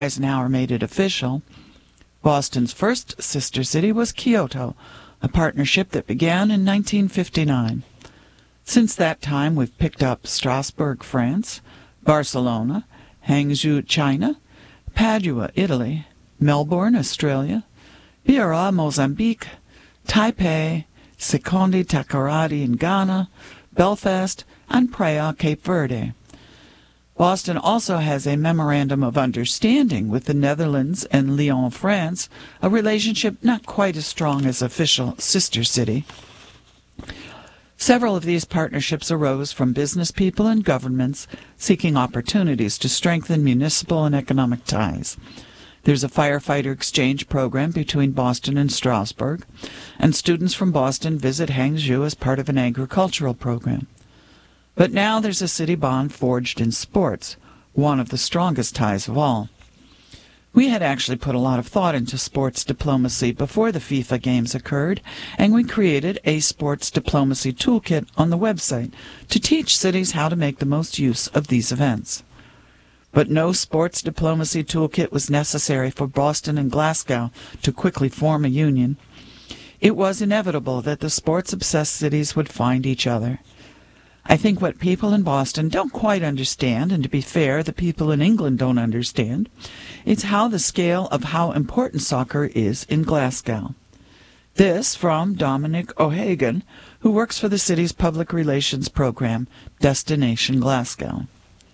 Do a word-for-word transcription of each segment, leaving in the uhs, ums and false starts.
Eisenhower made it official. Boston's first sister city was Kyoto, a partnership that began in nineteen fifty-nine. Since that time, we've picked up Strasbourg, France, Barcelona, Hangzhou, China, Padua, Italy, Melbourne, Australia, Beira, Mozambique, Taipei, Sekondi Takoradi in Ghana, Belfast, and Praia, Cape Verde. Boston also has a memorandum of understanding with the Netherlands and Lyon, France, a relationship not quite as strong as official sister city. Several of these partnerships arose from business people and governments seeking opportunities to strengthen municipal and economic ties. There's a firefighter exchange program between Boston and Strasbourg, and students from Boston visit Hangzhou as part of an agricultural program. But now there's a city bond forged in sports, one of the strongest ties of all. We had actually put a lot of thought into sports diplomacy before the FIFA games occurred, and we created a sports diplomacy toolkit on the website to teach cities how to make the most use of these events. But no sports diplomacy toolkit was necessary for Boston and Glasgow to quickly form a union. It was inevitable that the sports-obsessed cities would find each other. I think what people in Boston don't quite understand, and to be fair, the people in England don't understand, it's how the scale of how important soccer is in Glasgow. This from Dominic O'Hagan, who works for the city's public relations program, Destination Glasgow.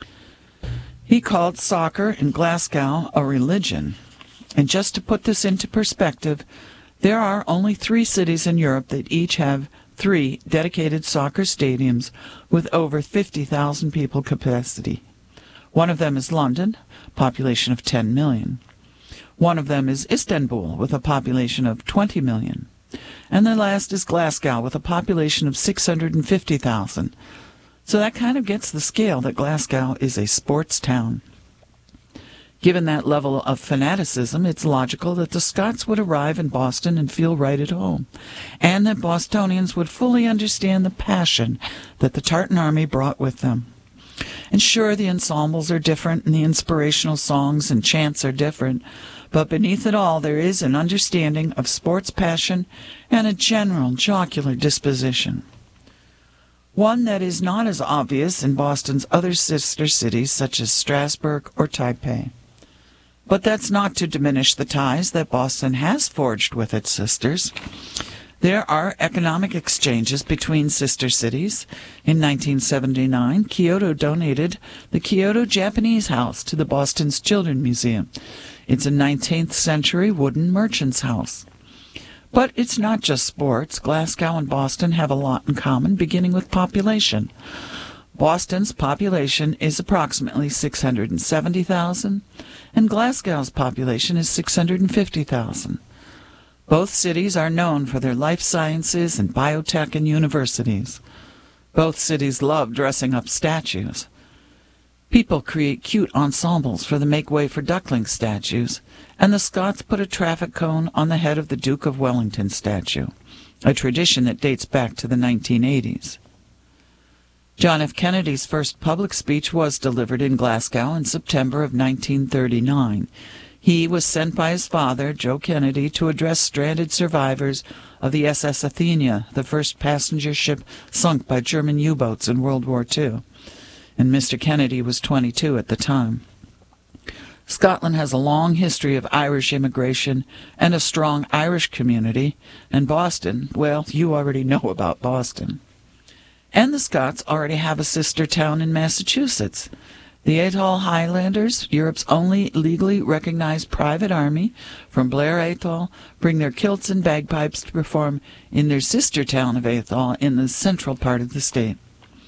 He called soccer in Glasgow a religion. And just to put this into perspective, there are only three cities in Europe that each have three dedicated soccer stadiums with over fifty thousand people capacity. One of them is London, population of ten million. One of them is Istanbul, with a population of twenty million. And the last is Glasgow, with a population of six hundred fifty thousand. So that kind of gets the scale that Glasgow is a sports town. Given that level of fanaticism, it's logical that the Scots would arrive in Boston and feel right at home, and that Bostonians would fully understand the passion that the Tartan Army brought with them. And sure, the ensembles are different, and the inspirational songs and chants are different, but beneath it all there is an understanding of sports passion and a general jocular disposition. One that is not as obvious in Boston's other sister cities such as Strasbourg or Taipei. But that's not to diminish the ties that Boston has forged with its sisters. There are economic exchanges between sister cities. In nineteen seventy-nine, Kyoto donated the Kyoto Japanese House to the Boston's Children's Museum. It's a nineteenth century wooden merchant's house. But it's not just sports. Glasgow and Boston have a lot in common, beginning with population. Boston's population is approximately six hundred seventy thousand, and Glasgow's population is six hundred fifty thousand. Both cities are known for their life sciences and biotech and universities. Both cities love dressing up statues. People create cute ensembles for the Make Way for Ducklings statues, and the Scots put a traffic cone on the head of the Duke of Wellington statue, a tradition that dates back to the nineteen eighties. John F. Kennedy's first public speech was delivered in Glasgow in September of nineteen thirty-nine. He was sent by his father, Joe Kennedy, to address stranded survivors of the S S Athenia, the first passenger ship sunk by German U-boats in World War Two. And Mister Kennedy was twenty-two at the time. Scotland has a long history of Irish immigration and a strong Irish community, and Boston, well, you already know about Boston. And the Scots already have a sister town in Massachusetts. The Atoll Highlanders, Europe's only legally recognized private army from Blair Atoll, bring their kilts and bagpipes to perform in their sister town of Atoll in the central part of the state.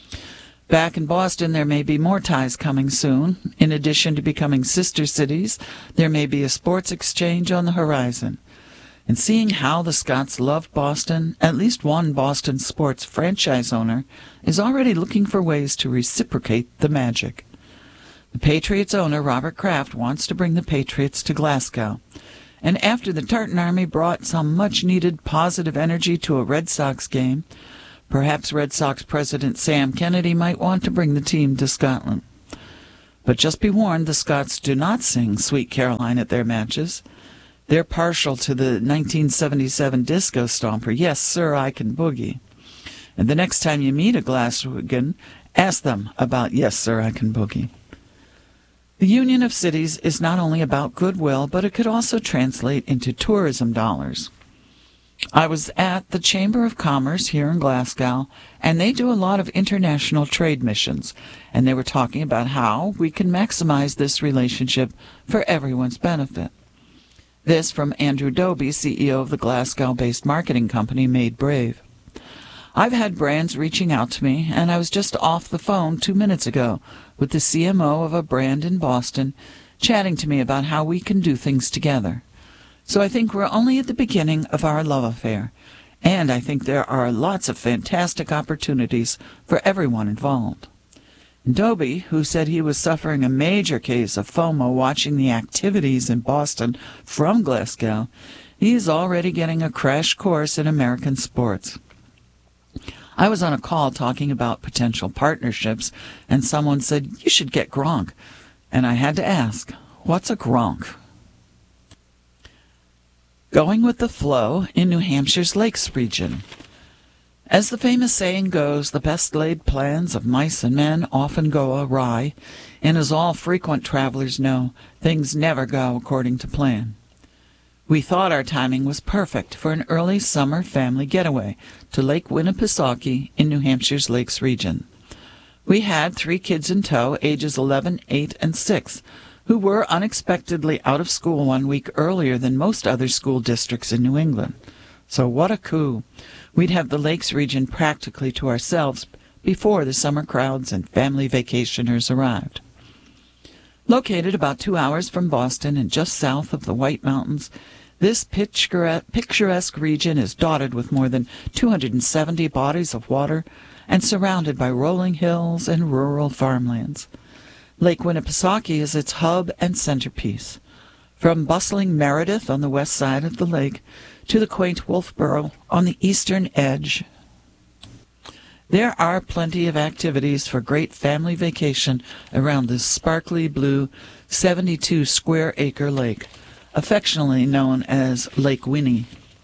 Back in Boston, there may be more ties coming soon. In addition to becoming sister cities, there may be a sports exchange on the horizon. And seeing how the Scots love Boston, at least one Boston sports franchise owner is already looking for ways to reciprocate the magic. The Patriots owner, Robert Kraft, wants to bring the Patriots to Glasgow. And after the Tartan Army brought some much-needed positive energy to a Red Sox game, perhaps Red Sox president Sam Kennedy might want to bring the team to Scotland. But just be warned, the Scots do not sing Sweet Caroline at their matches. They're partial to the nineteen seventy-seven disco stomper, Yes Sir, I Can Boogie. And the next time you meet a Glaswegian, ask them about Yes Sir, I Can Boogie. The Union of Cities is not only about goodwill, but it could also translate into tourism dollars. I was at the Chamber of Commerce here in Glasgow, and they do a lot of international trade missions, and they were talking about how we can maximize this relationship for everyone's benefit. This from Andrew Doby, C E O of the Glasgow-based marketing company Made Brave. I've had brands reaching out to me, and I was just off the phone two minutes ago with the C M O of a brand in Boston, chatting to me about how we can do things together. So I think we're only at the beginning of our love affair, and I think there are lots of fantastic opportunities for everyone involved. And Doby, who said he was suffering a major case of FOMO watching the activities in Boston from Glasgow, he's already getting a crash course in American sports. I was on a call talking about potential partnerships, and someone said, "You should get Gronk." And I had to ask, what's a Gronk? Going with the flow in New Hampshire's Lakes region. As the famous saying goes, the best laid plans of mice and men often go awry, and as all frequent travelers know, things never go according to plan. We thought our timing was perfect for an early summer family getaway to Lake Winnipesaukee in New Hampshire's Lakes region. We had three kids in tow, ages eleven, eight, and six, who were unexpectedly out of school one week earlier than most other school districts in New England. So what a coup! We'd have the Lakes region practically to ourselves before the summer crowds and family vacationers arrived. Located about two hours from Boston and just south of the White Mountains, this picturesque region is dotted with more than two hundred seventy bodies of water and surrounded by rolling hills and rural farmlands. Lake Winnipesaukee is its hub and centerpiece. From bustling Meredith on the west side of the lake to the quaint Wolfboro on the eastern edge, there are plenty of activities for great family vacation around this sparkly blue seventy-two square acre lake, affectionately known as Lake Winnie.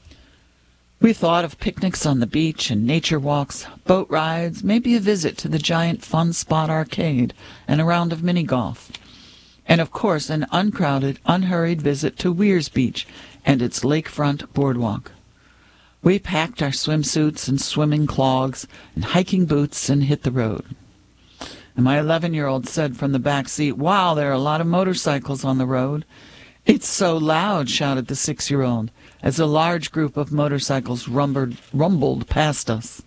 We thought of picnics on the beach and nature walks, boat rides, maybe a visit to the giant Fun Spot arcade and a round of mini-golf. And of course an uncrowded, unhurried visit to Weirs Beach and its lakefront boardwalk. We packed our swimsuits and swimming clogs and hiking boots and hit the road. And my eleven-year-old said from the back seat, "Wow, there are a lot of motorcycles on the road." "It's so loud," shouted the six-year-old, as a large group of motorcycles rumbled, rumbled past us.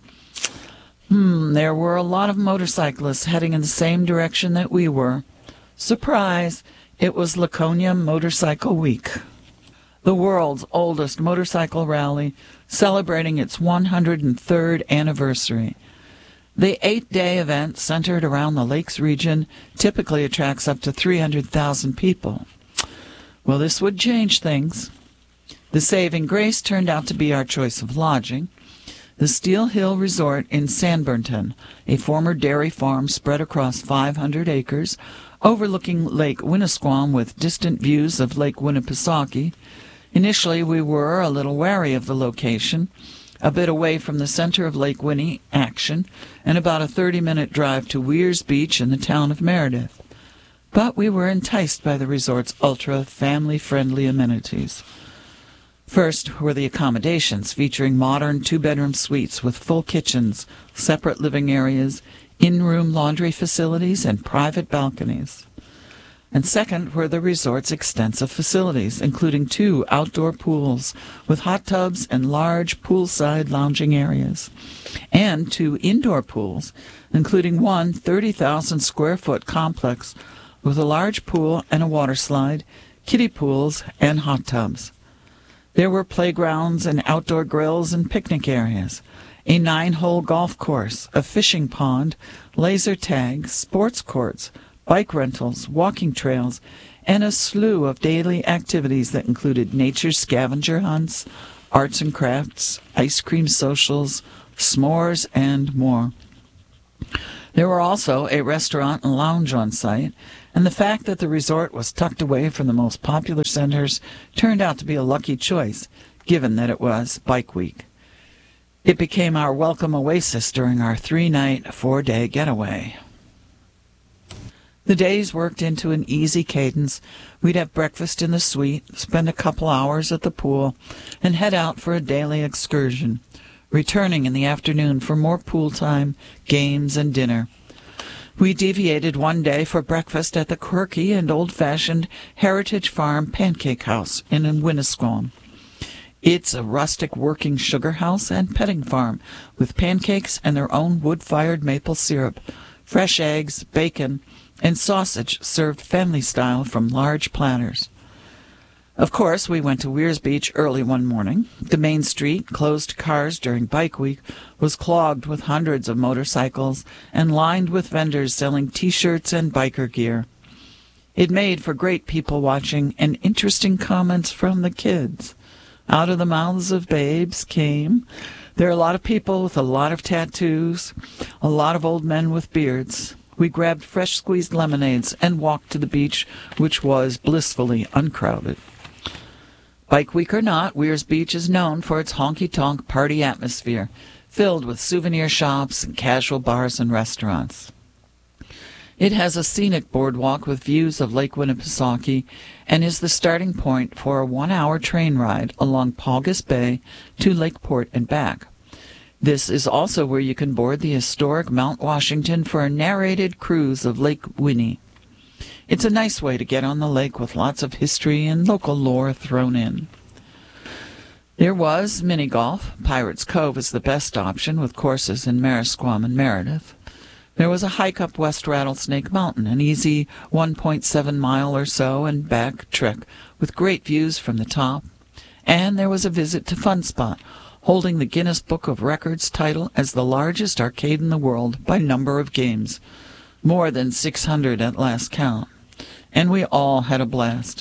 Hmm, there were a lot of motorcyclists heading in the same direction that we were. Surprise! It was Laconia Motorcycle Week, the world's oldest motorcycle rally, celebrating its one hundred third anniversary. The eight-day event, centered around the Lakes region, typically attracts up to three hundred thousand people. Well, this would change things. The saving grace turned out to be our choice of lodging. The Steel Hill Resort in Sanburnton, a former dairy farm spread across five hundred acres, overlooking Lake Winnisquam with distant views of Lake Winnipesaukee. Initially, we were a little wary of the location, a bit away from the center of Lake Winnie action, and about a thirty-minute drive to Weirs Beach in the town of Meredith. But we were enticed by the resort's ultra-family-friendly amenities. First were the accommodations, featuring modern two-bedroom suites with full kitchens, separate living areas, in-room laundry facilities, and private balconies. And second were the resort's extensive facilities, including two outdoor pools with hot tubs and large poolside lounging areas, and two indoor pools, including one thirty thousand square foot complex with a large pool and a water slide, kiddie pools, and hot tubs. There were playgrounds and outdoor grills and picnic areas, a nine-hole golf course, a fishing pond, laser tag, sports courts, bike rentals, walking trails, and a slew of daily activities that included nature scavenger hunts, arts and crafts, ice cream socials, s'mores, and more. There were also a restaurant and lounge on site, and the fact that the resort was tucked away from the most popular centers turned out to be a lucky choice, given that it was Bike Week. It became our welcome oasis during our three-night, four-day getaway. The days worked into an easy cadence. We'd have breakfast in the suite, spend a couple hours at the pool, and head out for a daily excursion, returning in the afternoon for more pool time, games, and dinner. We deviated one day for breakfast at the quirky and old-fashioned Heritage Farm Pancake House in Winnisquam. It's a rustic working sugar house and petting farm, with pancakes and their own wood-fired maple syrup, fresh eggs, bacon, and sausage served family-style from large platters. Of course, we went to Weirs Beach early one morning. The main street, closed to cars during Bike Week, was clogged with hundreds of motorcycles and lined with vendors selling T-shirts and biker gear. It made for great people watching and interesting comments from the kids. Out of the mouths of babes came, there are a lot of people with a lot of tattoos, a lot of old men with beards. We grabbed fresh squeezed lemonades and walked to the beach, which was blissfully uncrowded. Bike Week or not, Weirs Beach is known for its honky-tonk party atmosphere, filled with souvenir shops and casual bars and restaurants. It has a scenic boardwalk with views of Lake Winnipesaukee and is the starting point for a one-hour train ride along Paugus Bay to Lakeport and back. This is also where you can board the historic Mount Washington for a narrated cruise of Lake Winnie. It's a nice way to get on the lake with lots of history and local lore thrown in. There was mini-golf. Pirates Cove is the best option, with courses in Marisquam and Meredith. There was a hike up West Rattlesnake Mountain, an easy one point seven mile or so and back trek with great views from the top. And there was a visit to Fun Spot, holding the Guinness Book of Records title as the largest arcade in the world by number of games, more than six hundred at last count. And we all had a blast.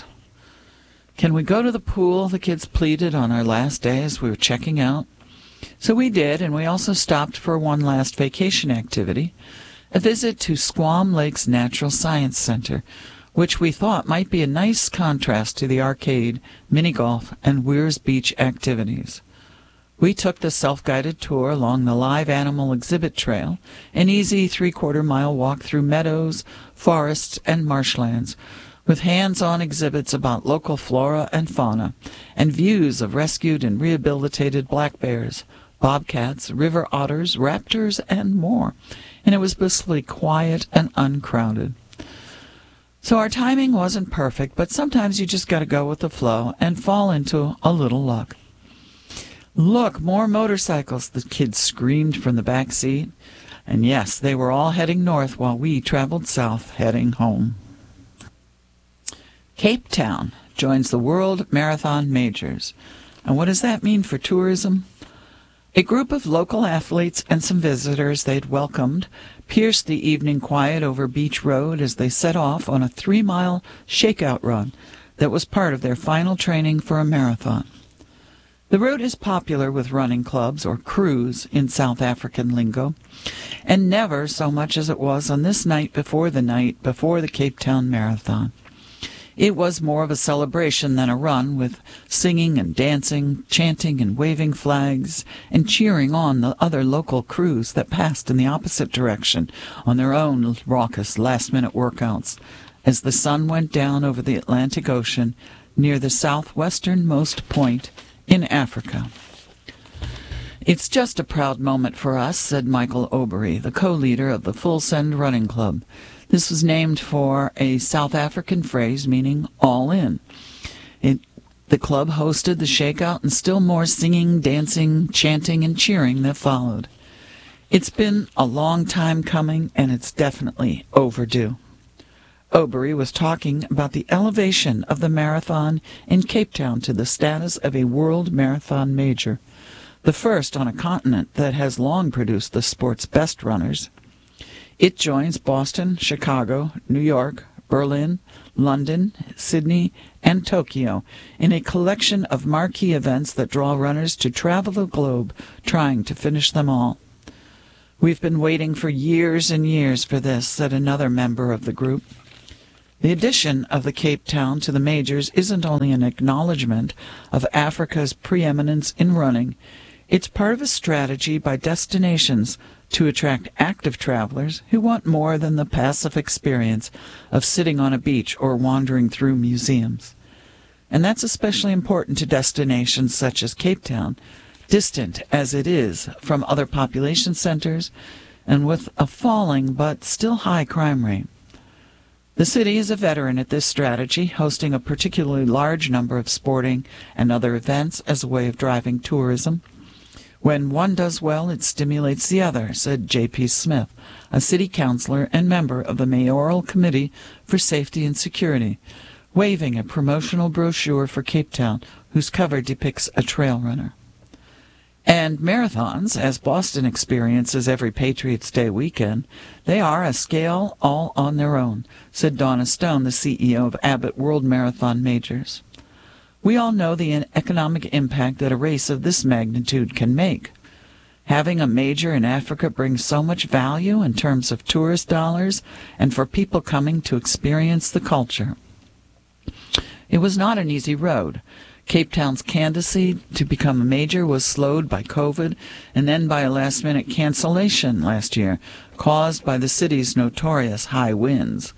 Can we go to the pool? The kids pleaded on our last day as we were checking out. So we did, and we also stopped for one last vacation activity, a visit to Squam Lake's Natural Science Center, which we thought might be a nice contrast to the arcade, mini-golf, and Weirs Beach activities. We took the self-guided tour along the live animal exhibit trail, an easy three-quarter mile walk through meadows, forests, and marshlands, with hands-on exhibits about local flora and fauna, and views of rescued and rehabilitated black bears, bobcats, river otters, raptors, and more. And it was blissfully quiet and uncrowded. So our timing wasn't perfect, but sometimes you just got to go with the flow and fall into a little luck. "Look, more motorcycles," the kids screamed from the back seat. And yes, they were all heading north while we traveled south, heading home. Cape Town joins the World Marathon Majors. And what does that mean for tourism? A group of local athletes and some visitors they'd welcomed pierced the evening quiet over Beach Road as they set off on a three-mile shakeout run that was part of their final training for a marathon. The route is popular with running clubs, or crews in South African lingo, and never so much as it was on this night before the night before the Cape Town Marathon. It was more of a celebration than a run, with singing and dancing, chanting and waving flags, and cheering on the other local crews that passed in the opposite direction on their own raucous last-minute workouts as the sun went down over the Atlantic Ocean near the southwesternmost point in Africa. "It's just a proud moment for us," said Michael Obery, the co-leader of the Full Send Running Club. This was named for a South African phrase meaning all in. It, the club hosted the shakeout and still more singing, dancing, chanting, and cheering that followed. It's been a long time coming, and it's definitely overdue. Obery was talking about the elevation of the marathon in Cape Town to the status of a world marathon major, the first on a continent that has long produced the sport's best runners. It joins Boston, Chicago, New York, Berlin, London, Sydney, and Tokyo in a collection of marquee events that draw runners to travel the globe trying to finish them all. "We've been waiting for years and years for this," said another member of the group. The addition of the Cape Town to the majors isn't only an acknowledgement of Africa's preeminence in running, it's part of a strategy by destinations to attract active travelers who want more than the passive experience of sitting on a beach or wandering through museums. And that's especially important to destinations such as Cape Town, distant as it is from other population centers and with a falling but still high crime rate. The city is a veteran at this strategy, hosting a particularly large number of sporting and other events as a way of driving tourism. When one does well, it stimulates the other, said J P Smith, a city councilor and member of the Mayoral Committee for Safety and Security, waving a promotional brochure for Cape Town, whose cover depicts a trail runner. And marathons, as Boston experiences every Patriots' Day weekend, they are a scale all on their own, said Donna Stone, the C E O of Abbott World Marathon Majors. We all know the economic impact that a race of this magnitude can make. Having a major in Africa brings so much value in terms of tourist dollars and for people coming to experience the culture. It was not an easy road. Cape Town's candidacy to become a major was slowed by COVID and then by a last-minute cancellation last year, caused by the city's notorious high winds.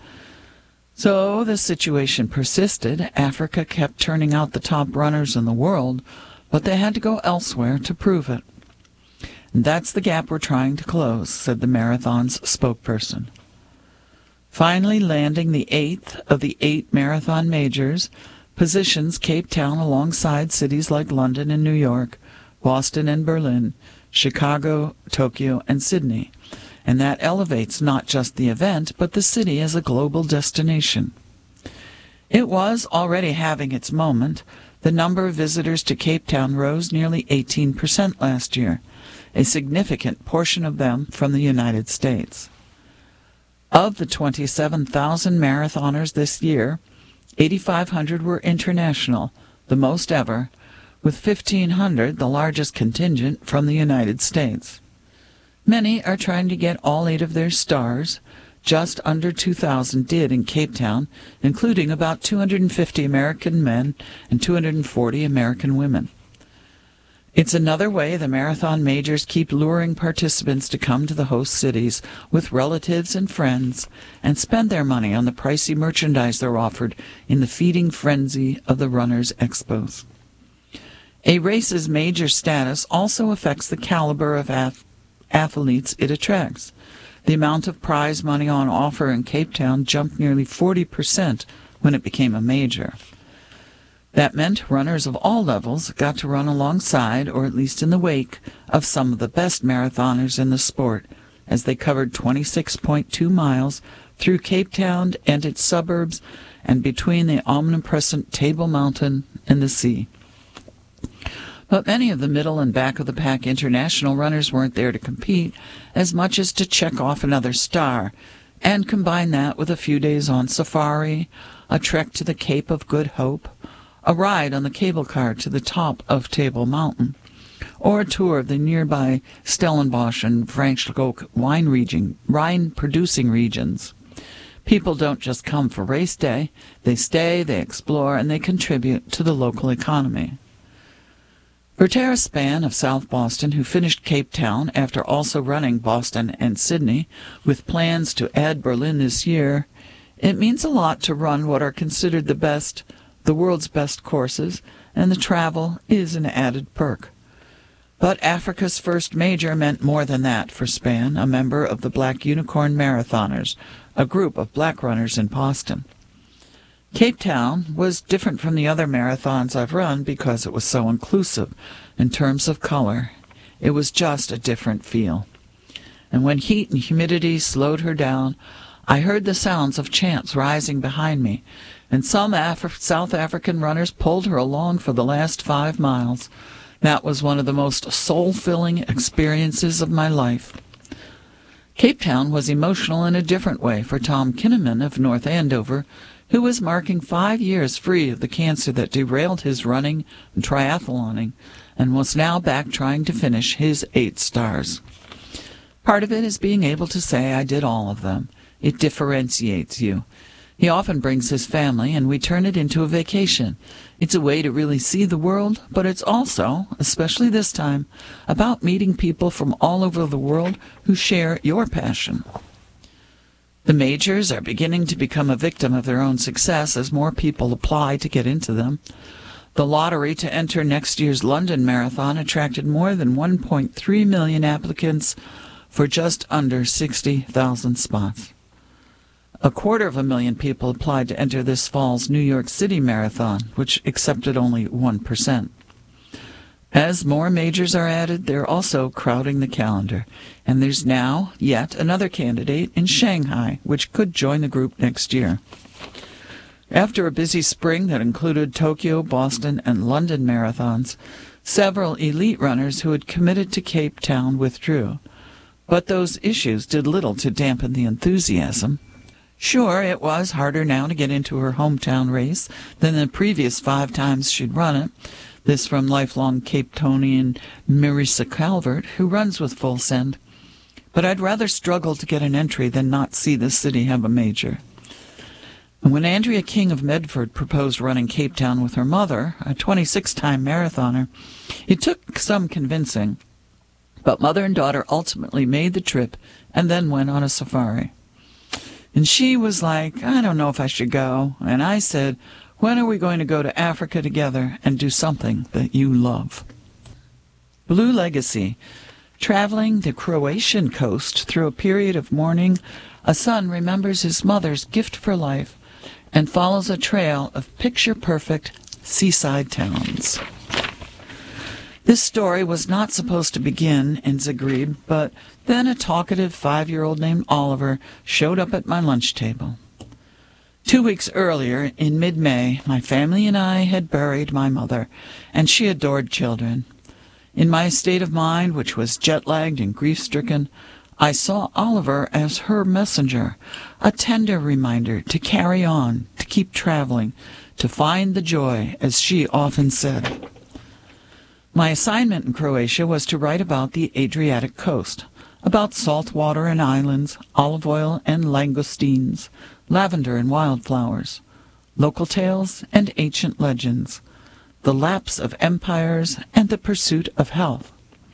So the situation persisted. Africa kept turning out the top runners in the world, but they had to go elsewhere to prove it. And that's the gap we're trying to close, said the marathon's spokesperson. Finally landing the eighth of the eight marathon majors positions Cape Town alongside cities like London and New York, Boston and Berlin, Chicago, Tokyo, and Sydney. And that elevates not just the event, but the city as a global destination. It was already having its moment. The number of visitors to Cape Town rose nearly eighteen percent last year, a significant portion of them from the United States. Of the twenty-seven thousand marathoners this year, eighty-five hundred were international, the most ever, with fifteen hundred, the largest contingent, from the United States. Many are trying to get all eight of their stars. Just under two thousand did in Cape Town, including about two hundred fifty American men and two hundred forty American women. It's another way the marathon majors keep luring participants to come to the host cities with relatives and friends and spend their money on the pricey merchandise they're offered in the feeding frenzy of the runners' expos. A race's major status also affects the caliber of ath- athletes it attracts. The amount of prize money on offer in Cape Town jumped nearly forty percent when it became a major. That meant runners of all levels got to run alongside, or at least in the wake, of some of the best marathoners in the sport, as they covered twenty-six point two miles through Cape Town and its suburbs and between the omnipresent Table Mountain and the sea. But many of the middle and back-of-the-pack international runners weren't there to compete as much as to check off another star, and combine that with a few days on safari, a trek to the Cape of Good Hope, a ride on the cable car to the top of Table Mountain, or a tour of the nearby Stellenbosch and Franschhoek wine region, wine-producing regions. People don't just come for race day. They stay, they explore, and they contribute to the local economy. For Tara Spann of South Boston, who finished Cape Town after also running Boston and Sydney, with plans to add Berlin this year, it means a lot to run what are considered the best, the world's best courses, and the travel is an added perk. But Africa's first major meant more than that for Spann, a member of the Black Unicorn Marathoners, a group of black runners in Boston. Cape Town was different from the other marathons I've run because it was so inclusive in terms of color. It was just a different feel. And when heat and humidity slowed her down, I heard the sounds of chants rising behind me, and some Af- South African runners pulled her along for the last five miles. That was one of the most soul-filling experiences of my life. Cape Town was emotional in a different way for Tom Kinnaman of North Andover, who was marking five years free of the cancer that derailed his running and triathloning, and was now back trying to finish his eight stars. Part of it is being able to say I did all of them. It differentiates you. He often brings his family, and we turn it into a vacation. It's a way to really see the world, but it's also, especially this time, about meeting people from all over the world who share your passion. The majors are beginning to become a victim of their own success as more people apply to get into them. The lottery to enter next year's London Marathon attracted more than one point three million applicants for just under sixty thousand spots. A quarter of a million people applied to enter this fall's New York City Marathon, which accepted only one percent. As more majors are added, they're also crowding the calendar, and there's now yet another candidate in Shanghai, which could join the group next year. After a busy spring that included Tokyo, Boston, and London marathons, several elite runners who had committed to Cape Town withdrew. But those issues did little to dampen the enthusiasm. Sure, it was harder now to get into her hometown race than the previous five times she'd run it. This from lifelong Cape Townian Marissa Calvert, who runs with Full Send. But I'd rather struggle to get an entry than not see the city have a major. And when Andrea King of Medford proposed running Cape Town with her mother, a twenty-six-time marathoner, it took some convincing. But mother and daughter ultimately made the trip and then went on a safari. And she was like, I don't know if I should go. And I said, when are we going to go to Africa together and do something that you love? Blue Legacy. Traveling the Croatian coast through a period of mourning, a son remembers his mother's gift for life and follows a trail of picture-perfect seaside towns. This story was not supposed to begin in Zagreb, but then a talkative five-year-old named Oliver showed up at my lunch table. Two weeks earlier, in mid-May, my family and I had buried my mother, and she adored children. In my state of mind, which was jet-lagged and grief-stricken, I saw Oliver as her messenger, a tender reminder to carry on, to keep traveling, to find the joy, as she often said. My assignment in Croatia was to write about the Adriatic coast, about salt water and islands, olive oil and langoustines, lavender and wildflowers, local tales and ancient legends, the lapse of empires and the pursuit of health.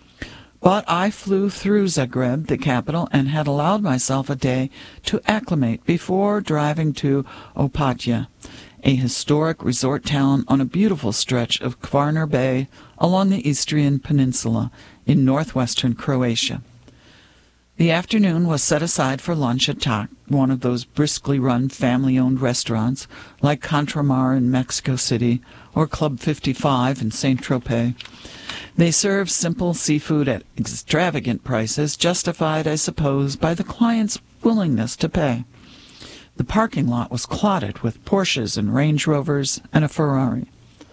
But I flew through Zagreb, the capital, and had allowed myself a day to acclimate before driving to Opatija, a historic resort town on a beautiful stretch of Kvarner Bay along the Istrian Peninsula in northwestern Croatia. The afternoon was set aside for lunch at Tak, one of those briskly run family-owned restaurants like Contramar in Mexico City or Club fifty-five in Saint-Tropez. They serve simple seafood at extravagant prices, justified, I suppose, by the client's willingness to pay. The parking lot was clotted with Porsches and Range Rovers and a Ferrari.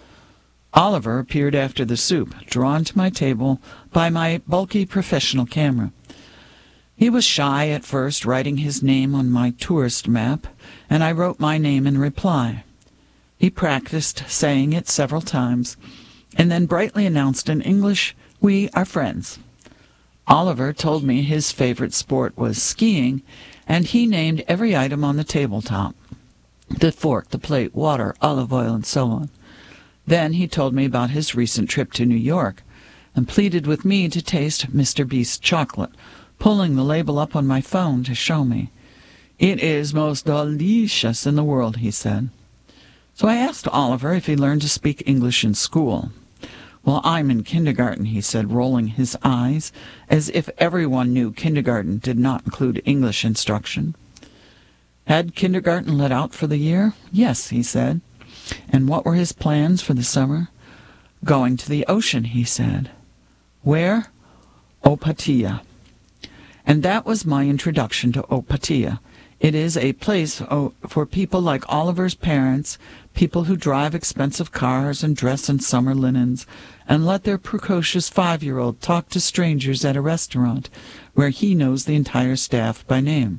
Oliver appeared after the soup, drawn to my table by my bulky professional camera. He was shy at first, writing his name on my tourist map, and I wrote my name in reply. He practiced saying it several times, and then brightly announced in English, "We are friends." Oliver told me his favorite sport was skiing, and he named every item on the tabletop: the fork, the plate, water, olive oil, and so on. Then he told me about his recent trip to New York, and pleaded with me to taste Mister Beast's chocolate, pulling the label up on my phone to show me. "It is most delicious in the world," he said. So I asked Oliver if he learned to speak English in school. "Well, I'm in kindergarten," he said, rolling his eyes, as if everyone knew kindergarten did not include English instruction. Had kindergarten let out for the year? Yes, he said. And what were his plans for the summer? Going to the ocean, he said. Where? Opatija. And that was my introduction to Opatija. It is a place for people like Oliver's parents, people who drive expensive cars and dress in summer linens, and let their precocious five-year-old talk to strangers at a restaurant where he knows the entire staff by name.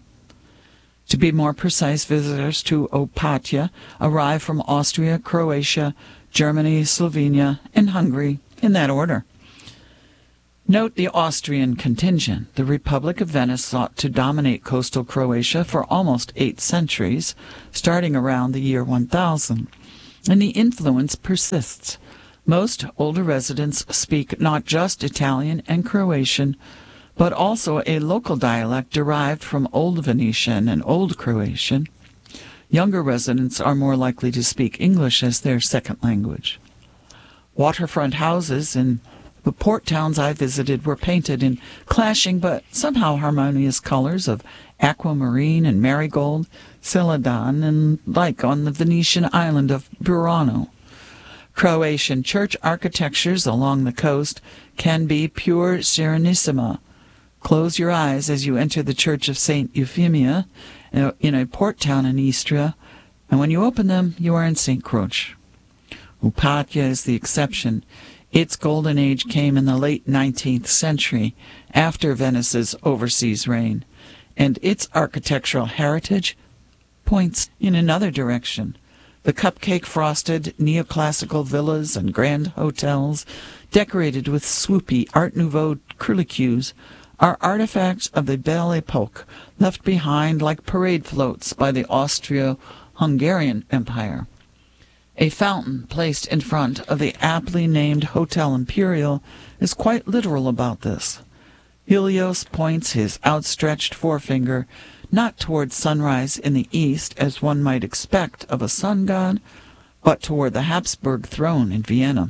To be more precise, visitors to Opatija arrive from Austria, Croatia, Germany, Slovenia, and Hungary, in that order. Note the Austrian contingent. The Republic of Venice sought to dominate coastal Croatia for almost eight centuries, starting around the year one thousand, and the influence persists. Most older residents speak not just Italian and Croatian, but also a local dialect derived from Old Venetian and Old Croatian. Younger residents are more likely to speak English as their second language. Waterfront houses in the port towns I visited were painted in clashing but somehow harmonious colors of aquamarine and marigold, celadon, and like on the Venetian island of Burano. Croatian church architectures along the coast can be pure Serenissima. Close your eyes as you enter the Church of Saint Euphemia in a port town in Istria, and when you open them, you are in Saint Croce. Opatija is the exception. Its golden age came in the late nineteenth century, after Venice's overseas reign, and its architectural heritage points in another direction. The cupcake-frosted neoclassical villas and grand hotels, decorated with swoopy Art Nouveau curlicues, are artifacts of the Belle Époque, left behind like parade floats by the Austro-Hungarian Empire. A fountain placed in front of the aptly named Hotel Imperial is quite literal about this. Helios points his outstretched forefinger not toward sunrise in the east, as one might expect of a sun god, but toward the Habsburg throne in Vienna.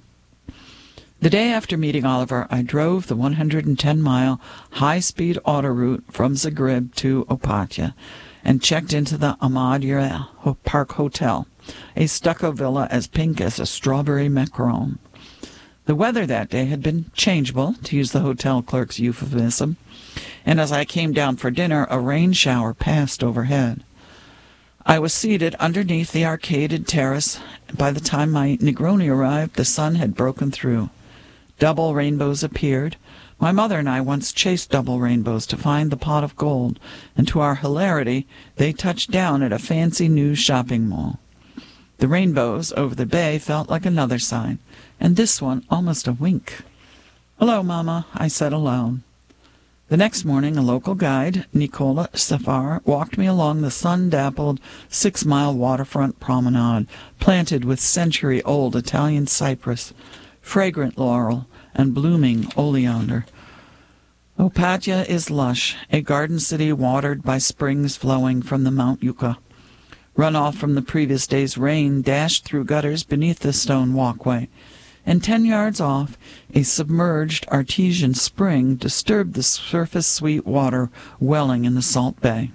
The day after meeting Oliver, I drove the one hundred ten mile high-speed auto route from Zagreb to Opatija and checked into the Amadea Park Hotel, a stucco villa as pink as a strawberry macaron. The weather that day had been changeable, to use the hotel clerk's euphemism, and as I came down for dinner, a rain shower passed overhead. I was seated underneath the arcaded terrace. By the time my Negroni arrived, the sun had broken through. Double rainbows appeared. My mother and I once chased double rainbows to find the pot of gold, and to our hilarity, they touched down at a fancy new shopping mall. The rainbows over the bay felt like another sign, and this one almost a wink. "Hello, Mama," I said aloud. The next morning, a local guide, Nicola Safar, walked me along the sun-dappled six-mile waterfront promenade, planted with century-old Italian cypress, fragrant laurel, and blooming oleander. Opatija is lush, a garden city watered by springs flowing from the Mount Yucca. Runoff from the previous day's rain dashed through gutters beneath the stone walkway, and ten yards off, a submerged artesian spring disturbed the surface sweet water welling in the salt bay.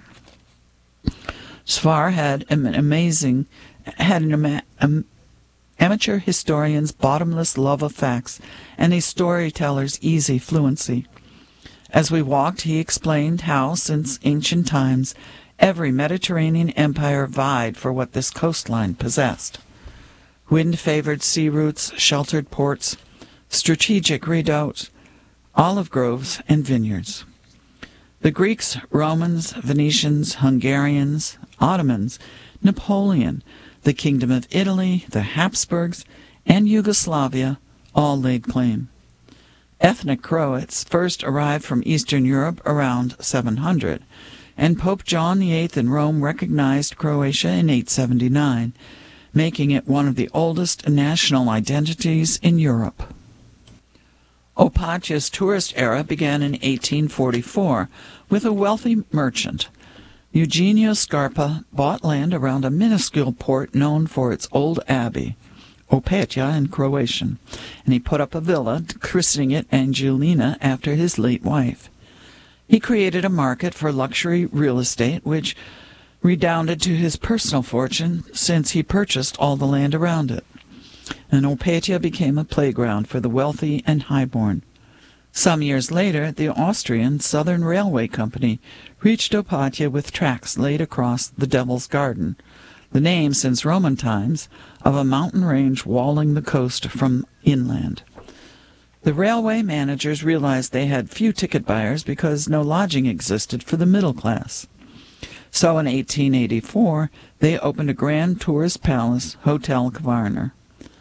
Sfar had an amazing, had an ama am, amateur historian's bottomless love of facts and a storyteller's easy fluency. As we walked, he explained how, since ancient times, every Mediterranean empire vied for what this coastline possessed. Wind-favored sea routes, sheltered ports, strategic redoubts, olive groves, and vineyards. The Greeks, Romans, Venetians, Hungarians, Ottomans, Napoleon, the Kingdom of Italy, the Habsburgs, and Yugoslavia all laid claim. Ethnic Croats first arrived from Eastern Europe around seven hundred, and Pope John the Eighth in Rome recognized Croatia in eight seventy-nine, making it one of the oldest national identities in Europe. Opatija's tourist era began in eighteen forty-four with a wealthy merchant. Eugenio Scarpa bought land around a minuscule port known for its old abbey, Opatija in Croatian, and he put up a villa, christening it Angelina after his late wife. He created a market for luxury real estate, which redounded to his personal fortune since he purchased all the land around it, and Opatija became a playground for the wealthy and highborn. Some years later, the Austrian Southern Railway Company reached Opatija with tracks laid across the Devil's Garden, the name since Roman times of a mountain range walling the coast from inland. The railway managers realized they had few ticket buyers because no lodging existed for the middle class. So in eighteen eighty-four, they opened a grand tourist palace, Hotel Kvarner.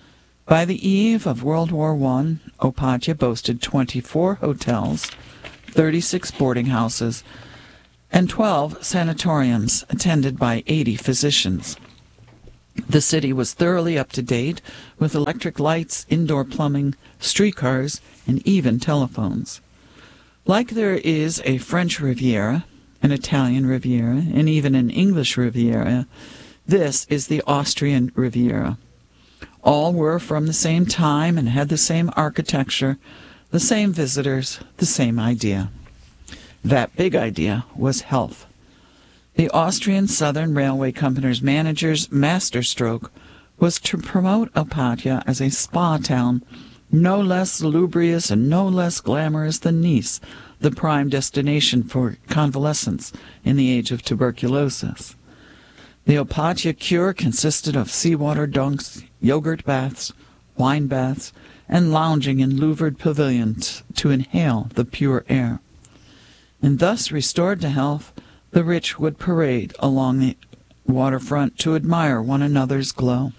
By the eve of World War One, Opatya boasted twenty-four hotels, thirty-six boarding houses, and twelve sanatoriums attended by eighty physicians. The city was thoroughly up to date with electric lights, indoor plumbing, streetcars, and even telephones. Like there is a French Riviera, an Italian Riviera, and even an English Riviera, this is the Austrian Riviera. All were from the same time and had the same architecture, the same visitors, the same idea. That big idea was health. The Austrian Southern Railway Company's manager's masterstroke was to promote Opatya as a spa town no less salubrious and no less glamorous than Nice, the prime destination for convalescents in the age of tuberculosis. The Opatya cure consisted of seawater dunks, yogurt baths, wine baths, and lounging in louvered pavilions to inhale the pure air. And thus restored to health, the rich would parade along the waterfront to admire one another's glow.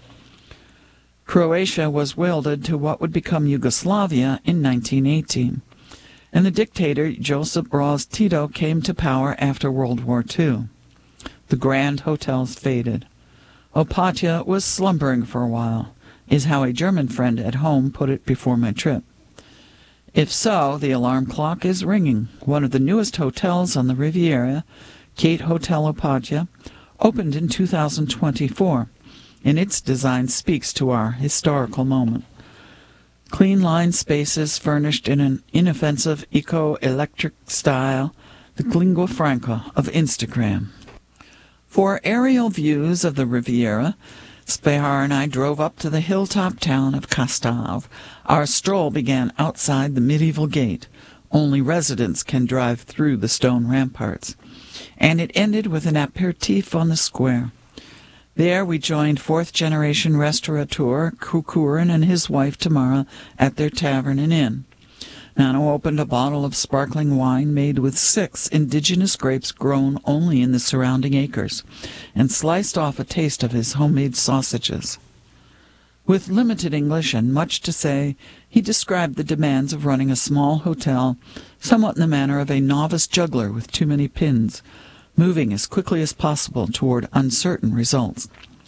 Croatia was welded to what would become Yugoslavia in nineteen eighteen, and the dictator Josip Broz Tito came to power after World War Two. The grand hotels faded. Opatya was slumbering for a while, is how a German friend at home put it before my trip. If so, the alarm clock is ringing. One of the newest hotels on the Riviera, Kate Hotel Opatya, opened in two thousand twenty-four, and its design speaks to our historical moment. Clean-lined spaces furnished in an inoffensive eco-electric style, the lingua franca of Instagram. For aerial views of the Riviera, Spehar and I drove up to the hilltop town of Kastov. Our stroll began outside the medieval gate. Only residents can drive through the stone ramparts. And it ended with an aperitif on the square. There we joined fourth-generation restaurateur Kukurin and his wife Tamara at their tavern and inn. Nano opened a bottle of sparkling wine made with six indigenous grapes grown only in the surrounding acres, and sliced off a taste of his homemade sausages. With limited English and much to say, he described the demands of running a small hotel, somewhat in the manner of a novice juggler with too many pins, moving as quickly as possible toward uncertain results.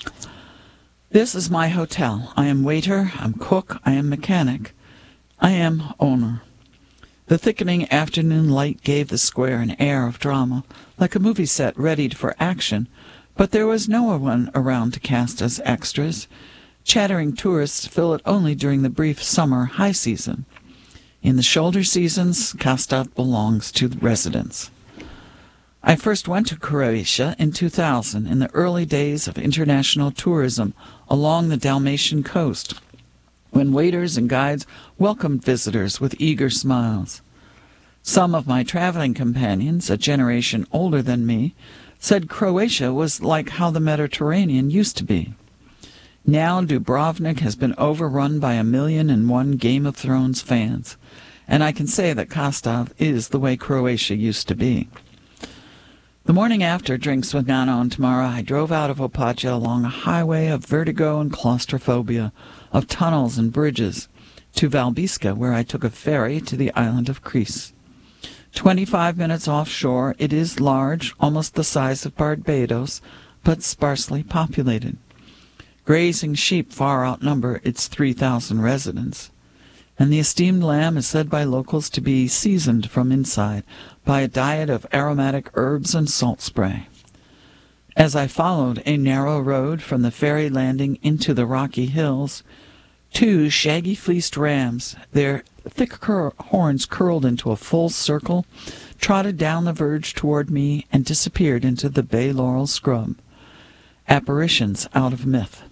This is my hotel. I am waiter, I'm cook, I am mechanic, I am owner. The thickening afternoon light gave the square an air of drama, like a movie set readied for action, but there was no one around to cast as extras. Chattering tourists fill it only during the brief summer high season. In the shoulder seasons, Kastov belongs to the residents. I first went to Croatia in two thousand, in the early days of international tourism along the Dalmatian coast, when waiters and guides welcomed visitors with eager smiles. Some of my traveling companions, a generation older than me, said Croatia was like how the Mediterranean used to be. Now Dubrovnik has been overrun by a million and one Game of Thrones fans, and I can say that Kastov is the way Croatia used to be. The morning after drinks with Nano and Tamara, I drove out of Opatya along a highway of vertigo and claustrophobia, of tunnels and bridges, to Valbiska, where I took a ferry to the island of Kris. Twenty-five minutes offshore, it is large, almost the size of Barbados, but sparsely populated. Grazing sheep far outnumber its three thousand residents, and the esteemed lamb is said by locals to be seasoned from inside by a diet of aromatic herbs and salt spray. As I followed a narrow road from the ferry landing into the rocky hills, two shaggy-fleeced rams, their thick cur horns curled into a full circle, trotted down the verge toward me and disappeared into the bay laurel scrub. Apparitions out of myth.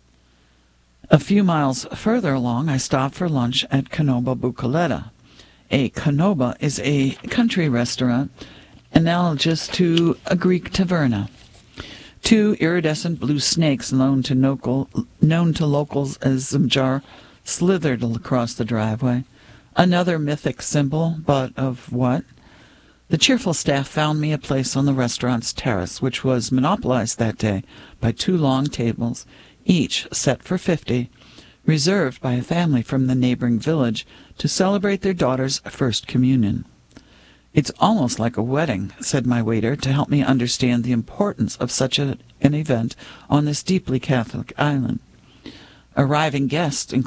A few miles further along, I stopped for lunch at Konoba Bukaleta. A konoba is a country restaurant analogous to a Greek taverna. Two iridescent blue snakes known to, local, known to locals as Zimjar slithered across the driveway. Another mythic symbol, but of what? The cheerful staff found me a place on the restaurant's terrace, which was monopolized that day by two long tables, each set for fifty, reserved by a family from the neighboring village to celebrate their daughter's first communion. "It's almost like a wedding," said my waiter, to help me understand the importance of such a, an event on this deeply Catholic island. Arriving guests